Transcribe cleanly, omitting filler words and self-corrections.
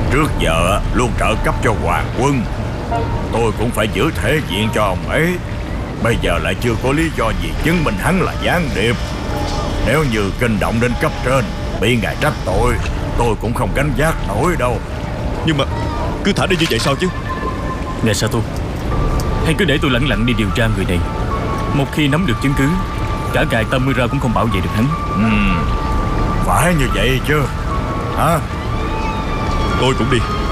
Trước giờ luôn trợ cấp cho hoàng quân, tôi cũng phải giữ thể diện cho ông ấy. Bây giờ lại chưa có lý do gì chứng minh hắn là gián điệp. Nếu như kinh động đến cấp trên, bị ngài trách tội, tôi cũng không gánh vác nổi đâu. Nhưng mà cứ thả đi như vậy sao chứ? Ngài Sato, hãy cứ để tôi lẳng lặng đi điều tra người này. Một khi nắm được chứng cứ, cả cài Tamura cũng không bảo vệ được hắn. Phải như vậy chứ hả? Tôi cũng đi.